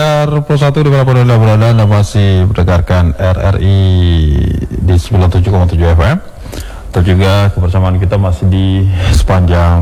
3:31 dimanapun Anda berada, Anda masih mendengarkan RRI di 97,7 FM. Atau juga kebersamaan kita masih di sepanjang